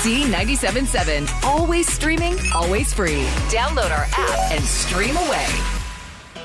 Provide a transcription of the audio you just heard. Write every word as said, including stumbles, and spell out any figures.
C ninety-seven point seven. Always streaming, always free. Download our app and stream away.